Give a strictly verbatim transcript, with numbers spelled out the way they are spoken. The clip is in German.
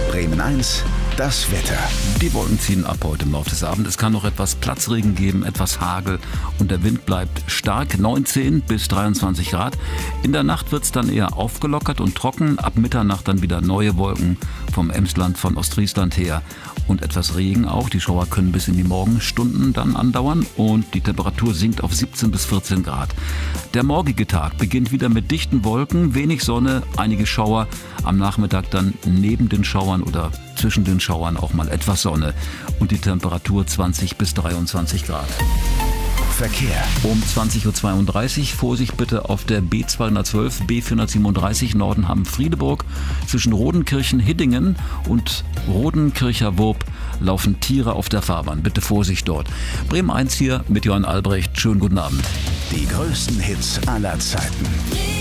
Bremen eins, das Wetter. Die Wolken ziehen ab heute im Laufe des Abends. Es kann noch etwas Platzregen geben, etwas Hagel und der Wind bleibt stark, neunzehn bis dreiundzwanzig Grad. In der Nacht wird es dann eher aufgelockert und trocken. Ab Mitternacht dann wieder neue Wolken vom Emsland, von Ostfriesland her und etwas Regen auch. Die Schauer können bis in die Morgenstunden dann andauern und die Temperatur sinkt auf siebzehn bis vierzehn Grad. Der morgige Tag beginnt wieder mit dichten Wolken, wenig Sonne, einige Schauer. Am Nachmittag dann neben den Schauern oder zwischen den Schauern auch mal etwas Sonne und die Temperatur zwanzig bis dreiundzwanzig Grad. Verkehr. Um zwanzig Uhr zweiunddreißig Vorsicht bitte auf der B zweihundertzwölf, B vierhundertsiebenunddreißig Nordenham-Friedeburg. Zwischen Rodenkirchen-Hiddingen und Rodenkircher-Wurb laufen Tiere auf der Fahrbahn. Bitte Vorsicht dort. Bremen eins hier mit Johann Albrecht. Schönen guten Abend. Die größten Hits aller Zeiten.